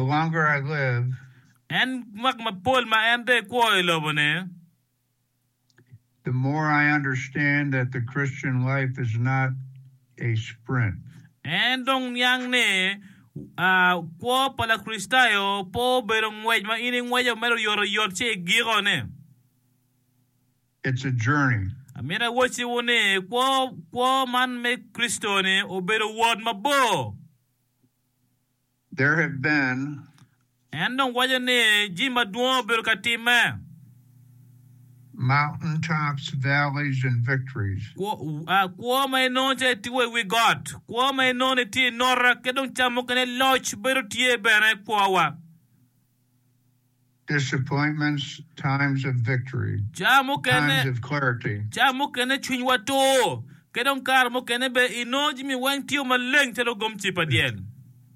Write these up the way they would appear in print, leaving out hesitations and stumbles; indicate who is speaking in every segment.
Speaker 1: longer I live,
Speaker 2: and mak mapol ma ende ko ilobone.
Speaker 1: the more I understand that the Christian life is not a sprint.
Speaker 2: And dong yang ne ko pala Kristayo po berong wej ma ining wej mero yor che giro ne.
Speaker 1: It's a journey.
Speaker 2: Amira wochi wone ko man me Kristo ne o bero word mabo.
Speaker 1: There have been
Speaker 2: And dong waja ne jima duo bero katima.
Speaker 1: mountaintops, valleys, and victories.
Speaker 2: Kwa may non che tiwe we got. Kwa may non ti nora kedong chamo kene loch bero tie bene kwa wa.
Speaker 1: Disappointments, times of victory,
Speaker 2: Chamo
Speaker 1: times
Speaker 2: kene
Speaker 1: of clarity.
Speaker 2: chamo kene chwinywa to. Kedong kar mo kene be ino jimi wang tiyo maleng telo gom chipa dien.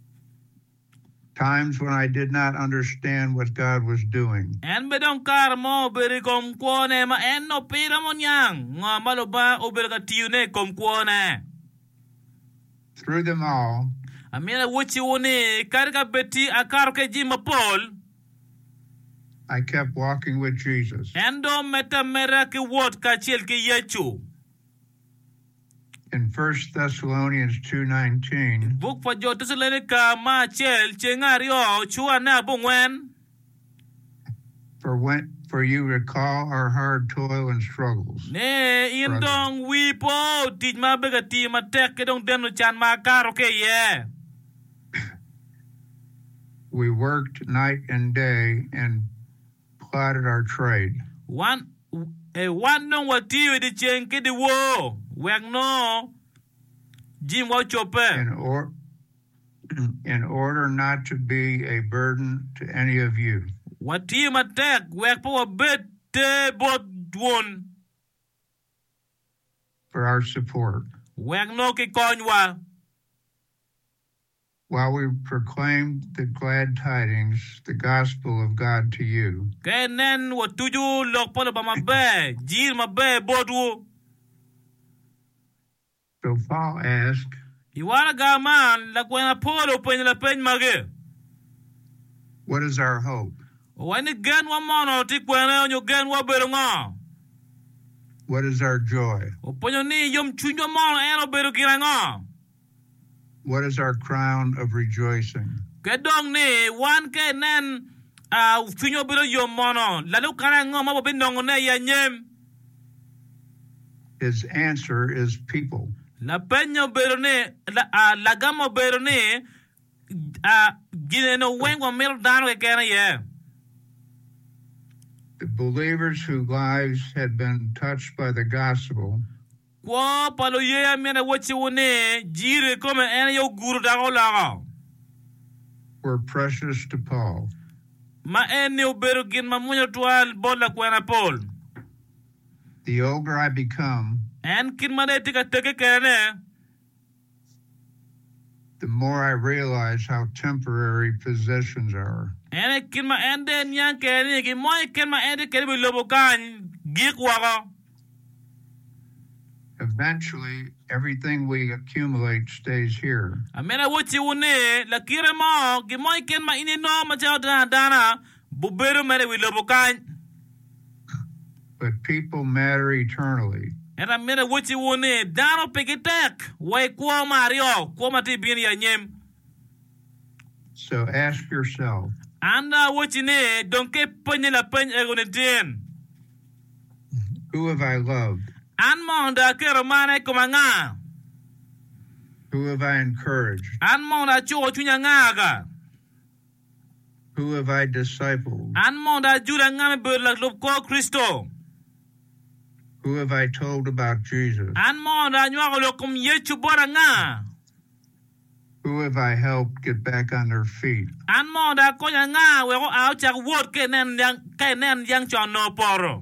Speaker 1: Times when I did not understand what God was doing.
Speaker 2: En bedong kar mo beri kom kuone ma en no pira mo nyang. Nga malo ba o beri ka tiyo ne kom kuone.
Speaker 1: Through them all,
Speaker 2: Amira wuchi wone karika beti akaro ke jima pol.
Speaker 1: I kept walking with Jesus.
Speaker 2: Endo meta mera ki wot ka chiel ki yechu.
Speaker 1: In 1 Thessalonians 2:19,
Speaker 2: Book for jo Thessalonica ma chiel chengario chua na bungwen.
Speaker 1: for you recall our hard toil and struggles.
Speaker 2: Ne indong wi po tij ma bega ti ma tek ke dong denu chan ma karo ke ye.
Speaker 1: We worked night and day and plotted our trade.
Speaker 2: One nong wa ti we di chen ke di wo. Wek no jim wa chope.
Speaker 1: In order not to be a burden to any of you.
Speaker 2: Wa ti ma tek wek po wa bet te bot won.
Speaker 1: For our support.
Speaker 2: Wek no ki konywa.
Speaker 1: While we proclaimed the glad tidings, the gospel of God to you.
Speaker 2: Kenen wa tuju lok polo ba ma be. Jir ma be bot wo.
Speaker 1: So Paul asked,
Speaker 2: Iwara gaman la kwena polo pen la pen mage.
Speaker 1: what is our hope?
Speaker 2: Wani gen wa mono ti kwena onyo gen wa bero nga.
Speaker 1: What is our joy?
Speaker 2: Oponyo ni yom chunyo mono eno bero kira nga.
Speaker 1: What is our crown of rejoicing?
Speaker 2: Kedong ni wan ke nen finyo bero yom mono. Lalu kara nga ma bobe nongo ne ya nyem.
Speaker 1: His answer is people.
Speaker 2: La penyo bero ni la gamo bero ni gine no wengo mero dano ke kena ye.
Speaker 1: The believers whose lives had been touched by the gospel
Speaker 2: Kwa palo ye amena wachi wone jire kome ene yo guru dago lago.
Speaker 1: were precious to Paul.
Speaker 2: Ma ene ubero gin ma munyo tual bola kwena Paul.
Speaker 1: The older I become,
Speaker 2: En kin ma de tika teke kene.
Speaker 1: the more I realize how temporary possessions are.
Speaker 2: Ene kin ma ende nyang kene ki moy kin ma ende kene bi lobo kan gik wago.
Speaker 1: Eventually, everything we accumulate stays here.
Speaker 2: Amena wachi wone la kire mo ki moy kin ma ini no ma chao dana bubero mere wi lobo kan.
Speaker 1: But people matter eternally.
Speaker 2: Era mera wachi wone dano pekitek way kwa mario kwa mati bin ya nyem.
Speaker 1: So ask yourself,
Speaker 2: Anda wachi ne donke penye la penye egone den.
Speaker 1: who have I loved?
Speaker 2: An monda kero mane komanga.
Speaker 1: Who have I encouraged?
Speaker 2: An monda chuo chunya ngaga.
Speaker 1: Who have I discipled?
Speaker 2: An monda jura ngame berla lupko Kristo.
Speaker 1: Who have I told about Jesus?
Speaker 2: An monda nywa lokum yechu bora nga.
Speaker 1: Who have I helped get back on their feet?
Speaker 2: An monda konya nga weko au chak wot kenen yang chon no poro.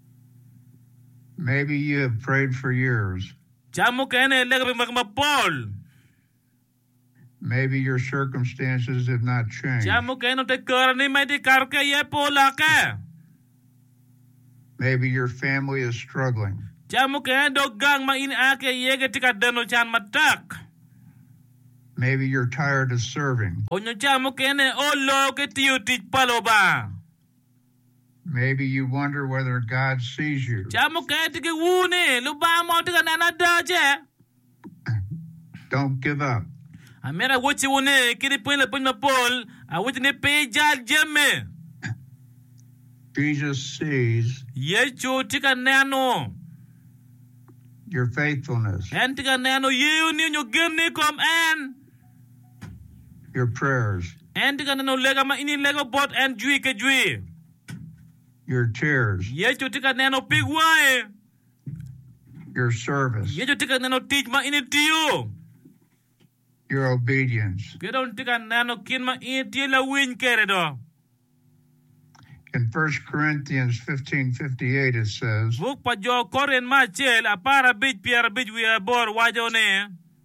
Speaker 1: Maybe you have prayed for years.
Speaker 2: Chamu kene legbe magma Paul.
Speaker 1: Maybe your circumstances have not changed.
Speaker 2: Chamu kene te karani mai di karke ye Paula ke.
Speaker 1: Maybe your family is struggling.
Speaker 2: Chamu kene do gang ma in ake yege tika deno chan matak.
Speaker 1: Maybe you're tired of serving.
Speaker 2: Onyo chamo kene olo ke tiyo tich palo ba.
Speaker 1: Maybe you wonder whether God sees you.
Speaker 2: Chamo ke tike wune lo ba mo tika nana daje.
Speaker 1: Don't give up.
Speaker 2: Amera wochi wune kiri pwele pwele pol a wochi ne pe jal jeme.
Speaker 1: Jesus sees
Speaker 2: Yecho tika nano.
Speaker 1: your faithfulness,
Speaker 2: En tika nano yeyo ni nyo geni kom en.
Speaker 1: your prayers,
Speaker 2: En tika nano lega ma ini lega bot en jui ke jui.
Speaker 1: your tears,
Speaker 2: Yecho tika nano pigwae.
Speaker 1: your service,
Speaker 2: Yecho tika nano tich ma ini tiyo.
Speaker 1: your obedience.
Speaker 2: Kedon tika nano kin ma ini tiyo la win kere do.
Speaker 1: In 1 Corinthians 15:58 it says,
Speaker 2: Vuk pa jo koren ma chel a para bich pier bich we bor wajo ne.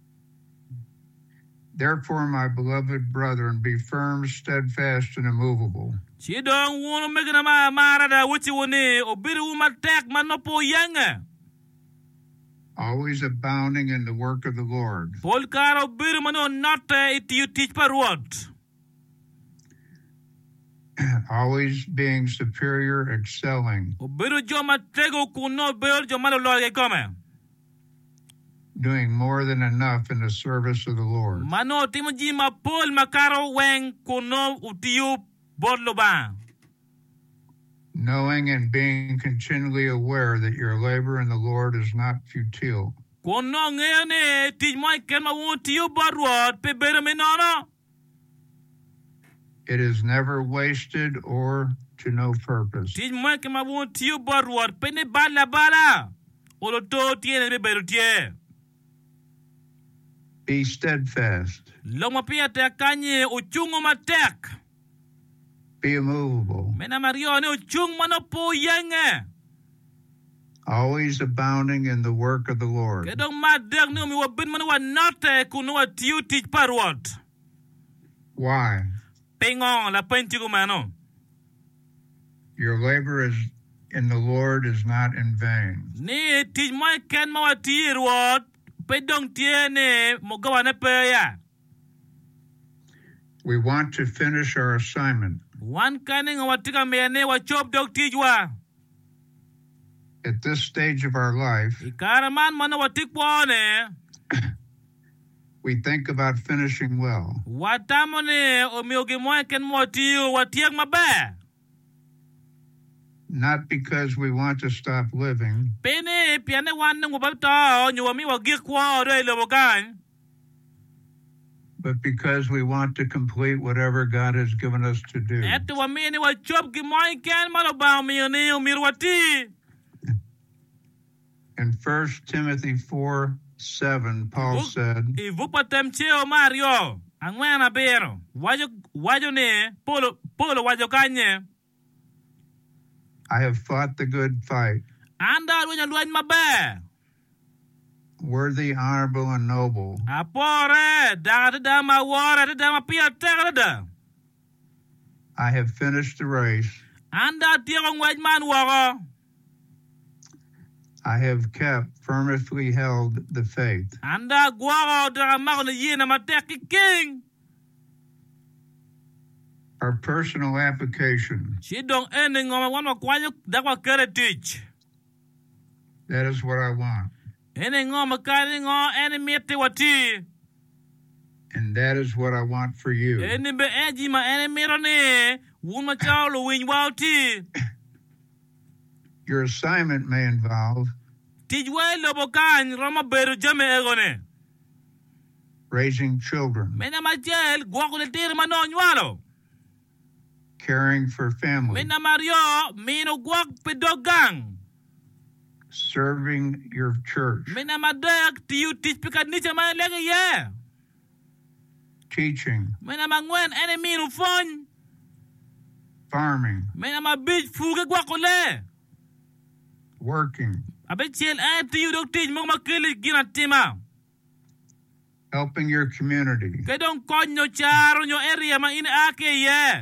Speaker 1: "Therefore, my beloved brethren, be firm, steadfast, and immovable,
Speaker 2: Chidong wuno megana ma mara da wuchi wone obiru ma tek ma no po yanga.
Speaker 1: always abounding in the work of the Lord,
Speaker 2: Pol karo biru ma no note iti you teach pa ruot.
Speaker 1: always being superior, excelling,
Speaker 2: Obiru jo ma tego kuno ber jo ma lo ke kome.
Speaker 1: doing more than enough in the service of the Lord,
Speaker 2: Mano timo ji ma pol ma karo weng kuno utiyu bor lo ba.
Speaker 1: knowing and being continually aware that your labor in the Lord is not futile,
Speaker 2: Kuno ngayon tich mo ken ma wun tiyu bor ruot pe beru me nono.
Speaker 1: it is never wasted or to no purpose."
Speaker 2: Tij mo ken ma wun tiyu bor ruot pe ne bala bala. Olo to tiene be beru tie.
Speaker 1: Be steadfast,
Speaker 2: Lomo pia te kanye uchungo matek.
Speaker 1: be immovable,
Speaker 2: Mena Mario ne uchung mano po yenge.
Speaker 1: always abounding in the work of the Lord.
Speaker 2: Kedong madek ne mi wabin mano wa note kuno wa tiu tich parwot.
Speaker 1: Why?
Speaker 2: Pengong la penti kumano.
Speaker 1: Your labor is in the Lord is not in vain.
Speaker 2: Ni tich mo ken ma wa tirwot. Pedong tiene mogawa ne peya.
Speaker 1: We want to finish our assignment.
Speaker 2: Wan kaning wa tika mene wa chop dog tijwa.
Speaker 1: At this stage of our life,
Speaker 2: Ikaraman mano wa tikpone.
Speaker 1: we think about finishing well.
Speaker 2: Watamone o miogi mo ken mo tiu wa tiag mabe.
Speaker 1: Not because we want to stop living,
Speaker 2: Pene piane wan nung wabata nyo wami wa gikwa do ilo bokan.
Speaker 1: but because we want to complete whatever God has given us to do.
Speaker 2: Eto wami ni wa chop ki mo ken malaba mi ni umirwati.
Speaker 1: In 1 Timothy 4:7, Paul said,
Speaker 2: Ivupatem cheo Mario. Angwena bero. Wajo ne polo wajo kanye.
Speaker 1: "I have fought the good fight,
Speaker 2: Anda wanya luan mabe.
Speaker 1: worthy, honorable, and noble.
Speaker 2: Apore da ma wara da ma pia terada.
Speaker 1: I have finished the race.
Speaker 2: Anda tiang waj man wara.
Speaker 1: I have kept, firmly held the faith."
Speaker 2: Anda gwara da ma na yina mateki king.
Speaker 1: Our personal application,
Speaker 2: Shidong ending on one of quite that was good teach.
Speaker 1: that is what I want.
Speaker 2: Ending on a cutting on any metiwati.
Speaker 1: And that is what I want for you.
Speaker 2: Any be edgy my enemy on a woman child win wauti.
Speaker 1: Your assignment may involve
Speaker 2: Teach well lobokan Roma beru jame egone.
Speaker 1: raising children,
Speaker 2: Mena ma jail guaco de manon yualo.
Speaker 1: caring for family,
Speaker 2: Mena Mario mino guac pedogang.
Speaker 1: serving your church,
Speaker 2: Mena madak to you teach picanicha my leg yeah.
Speaker 1: teaching,
Speaker 2: Mena mangwen enemy no fun.
Speaker 1: farming,
Speaker 2: Mena ma bitch fuga guacole.
Speaker 1: working,
Speaker 2: Abet chill to you don't teach mo makili gina tima.
Speaker 1: helping your community,
Speaker 2: Kedong konyo charo nyo area ma in ake yeah.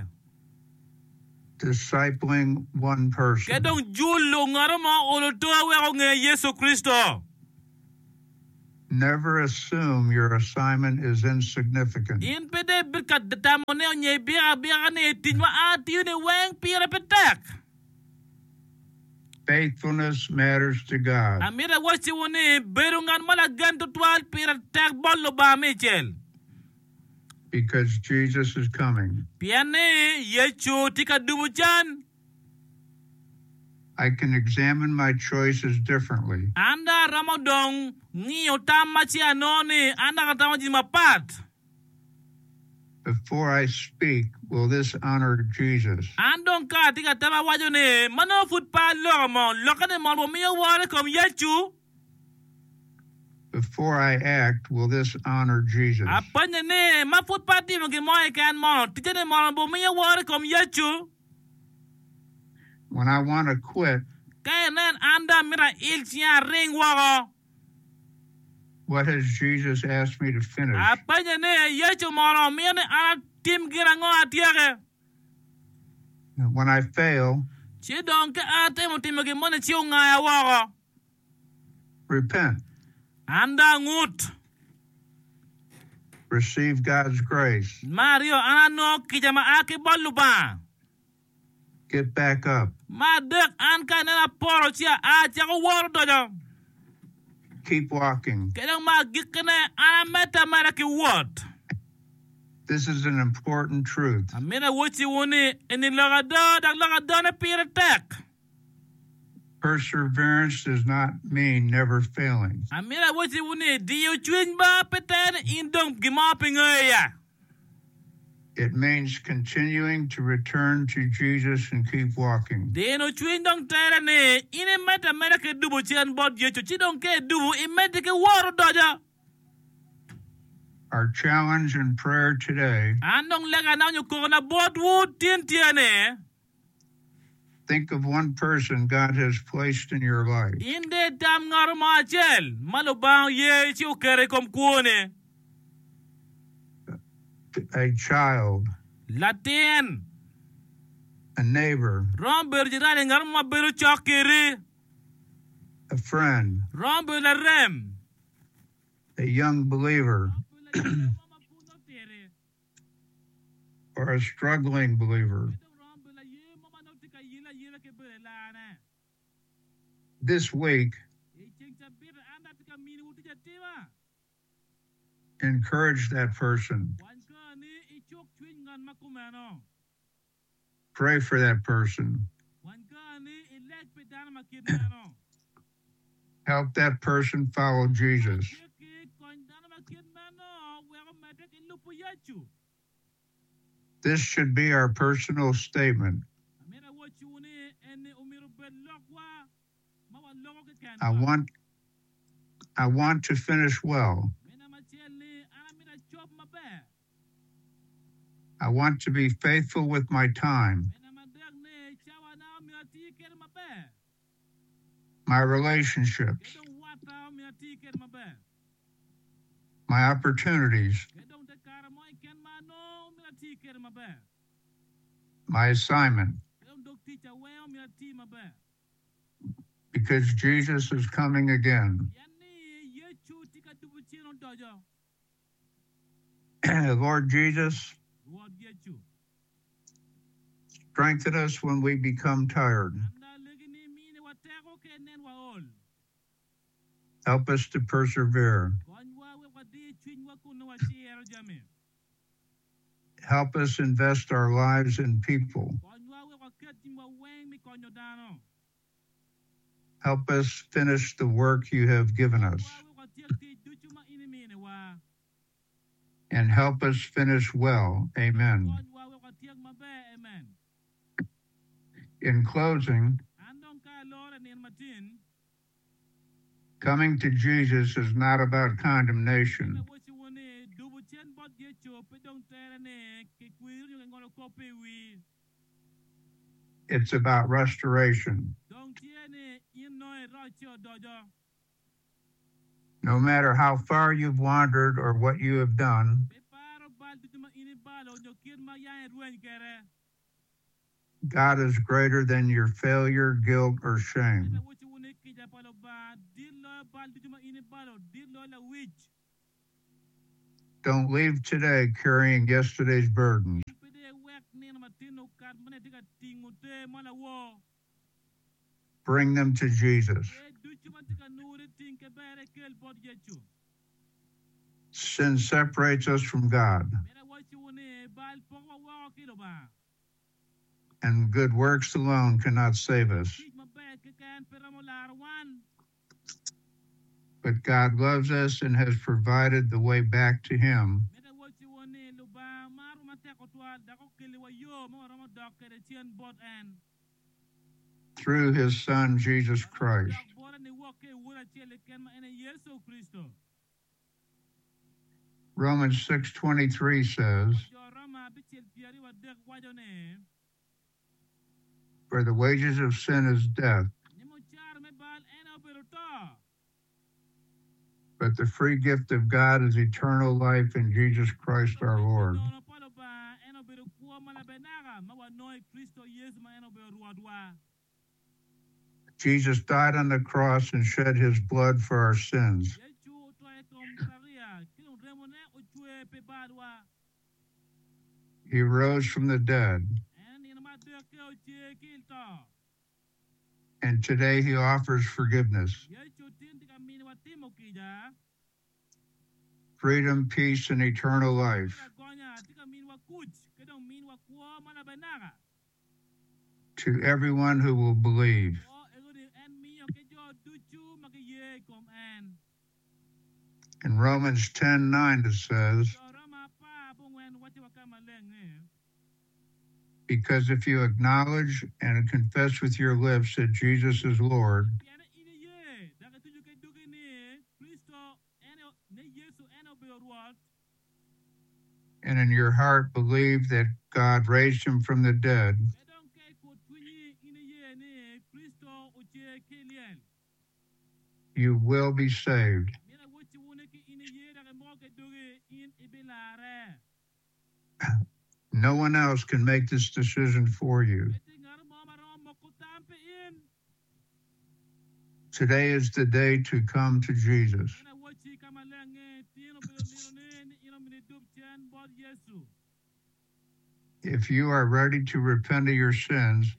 Speaker 1: discipling one person,
Speaker 2: Kedong julo ngaro ma olo toa we nge Yesu Kristo.
Speaker 1: Never assume your assignment is insignificant.
Speaker 2: In pede birkat datamo ne onye biya ne tinwa ati ne weng pira petak.
Speaker 1: Faithfulness matters to God.
Speaker 2: Amira wasi wone berungan malagan tutwal pira tak bollo ba Michel.
Speaker 1: Because Jesus is coming.
Speaker 2: Piane yechu tika dumuchan.
Speaker 1: I can examine my choices differently.
Speaker 2: Anda ramadong ni otamachi anone anda katamaji mapat.
Speaker 1: Before I speak, will this honor Jesus?
Speaker 2: Andong ka tika tama wajo ne mano futpa lomo lokane mo miyo wale kom yechu.
Speaker 1: Before I act, will this honor Jesus?
Speaker 2: Apanya ne ma futpa ti mo gimoy kan mo tijene mo miyo wale kom yechu.
Speaker 1: When I want to quit,
Speaker 2: Kaya nen anda mira ilsia ring wago.
Speaker 1: what has Jesus asked me to finish?
Speaker 2: Apanya ne yechu mo miyo ne ana tim girango atiake.
Speaker 1: When I fail,
Speaker 2: Chidong ka ate mo tim gimone chiu ngaya wago.
Speaker 1: repent.
Speaker 2: Anda ngut.
Speaker 1: Receive God's grace.
Speaker 2: Mario ano kijama ake baluba.
Speaker 1: Get back up.
Speaker 2: Madek an ka na poro chia a chia ko wor dojo.
Speaker 1: Keep walking.
Speaker 2: Kedang magikene ana meta mara ki word.
Speaker 1: This is an important truth.
Speaker 2: Amina wuchi woni eni lagado na pira tek.
Speaker 1: Perseverance does not mean never failing.
Speaker 2: Amina wuchi woni diyo chwin ba peten indong gimaping ya.
Speaker 1: It means continuing to return to Jesus and keep walking.
Speaker 2: Deno chwin dong tera ne ine meta mara ke dubu chian bod yecho chidong ke dubu imete ke wor dojo.
Speaker 1: Our challenge in prayer today,
Speaker 2: Andong lega na nyuko na bod wood tiene.
Speaker 1: think of one person God has placed in your life.
Speaker 2: Inde dam ngar machel malubang ye chiu kere kom kuone.
Speaker 1: A child,
Speaker 2: Latin
Speaker 1: a neighbor,
Speaker 2: romber jirane ngar mabelo chakere.
Speaker 1: a friend,
Speaker 2: Romber la rem.
Speaker 1: a young believer, or a struggling believer. This week, encourage that person. Pray for that person. Help that person follow Jesus. This should be our personal statement. I want to finish well. I want to be faithful with my time, my relationships, my opportunities, my assignment, because Jesus is coming again. Lord Jesus, strengthen us when we become tired. Help us to persevere. Help us invest our lives in people. Help us finish the work you have given us. And help us finish well. Amen. In closing, coming to Jesus is not about condemnation. It's about restoration. No matter how far you've wandered or what you have done, God is greater than your failure, guilt, or shame. Don't leave today carrying yesterday's burdens. Bring them to Jesus. Sin separates us from God, and good works alone cannot save us. But God loves us and has provided the way back to Him through His Son, Jesus Christ. Romans 6:23 says, "For the wages of sin is death, but the free gift of God is eternal life in Jesus Christ our Lord." Jesus died on the cross and shed His blood for our sins. He rose from the dead, and today He offers forgiveness, freedom, peace, and eternal life to everyone who will believe. In Romans 10:9 it says, "Because if you acknowledge and confess with your lips that Jesus is Lord, and in your heart believe that God raised Him from the dead, you will be saved." No one else can make this decision for you. Today is the day to come to Jesus. If you are ready to repent of your sins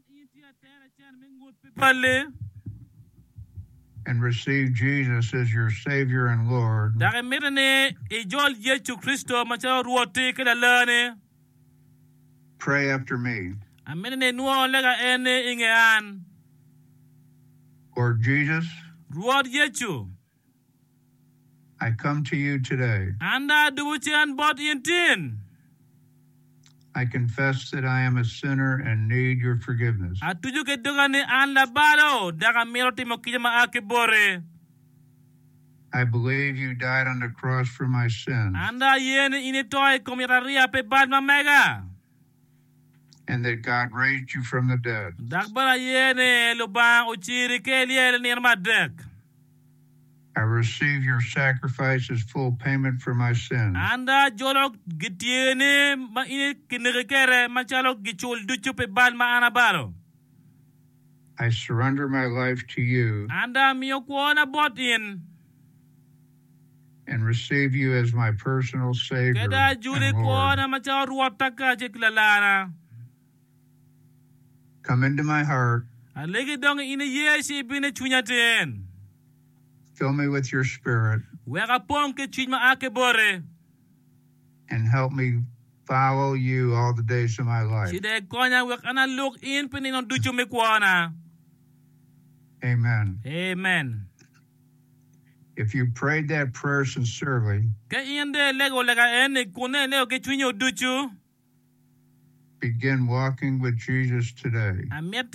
Speaker 1: and receive Jesus as your Savior and Lord, pray after me. Lord Jesus, I come to you today. I confess that I am a sinner and need your forgiveness. I believe you died on the cross for my sins, and that God raised you from the dead. I receive your sacrifice as full payment for my sins. I surrender my life to you and receive you as my personal Savior and Lord. Come into my heart. Fill me with your Spirit and help me follow you all the days of my life. Amen.
Speaker 2: Amen.
Speaker 1: If you prayed that prayer sincerely, begin walking with Jesus today.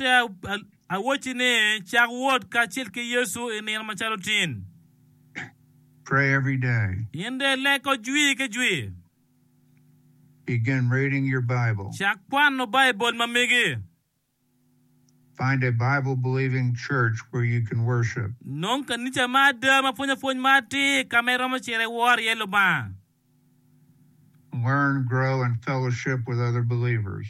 Speaker 1: Pray every day. Begin reading your Bible. Find a Bible-believing church where you can worship. Learn, grow, and fellowship with other believers.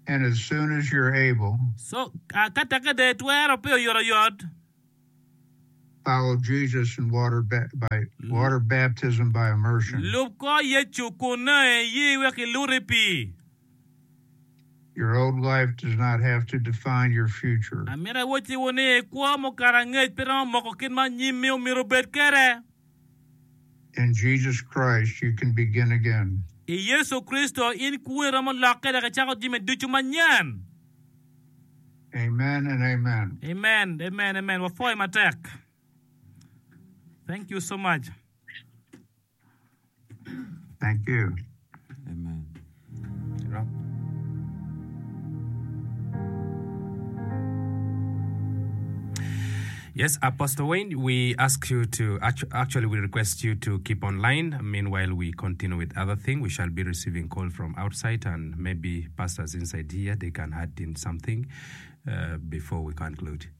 Speaker 1: And as soon as you're able,
Speaker 2: So kata kada twero pe yoro yod.
Speaker 1: follow Jesus in water baptism by immersion.
Speaker 2: Lup ko ye chukuna ye weki luripi.
Speaker 1: Your old life does not have to define your future.
Speaker 2: Amira wote wone kwa mo karanget pero mo ko kin man nyimio miro bet kere.
Speaker 1: In Jesus Christ, you can begin again.
Speaker 2: I Yesu Kristo in kuwira mo lakada ka chako jime duchu manyan.
Speaker 1: Amen and amen.
Speaker 2: Amen, amen, amen. Wafoy matek. Thank you so much.
Speaker 1: Thank you.
Speaker 3: Amen. Yes, Apostle Wayne, we ask you to, actually we request you to keep online. Meanwhile, we continue with other things. We shall be receiving call from outside and maybe pastors inside here, they can add in something before we conclude.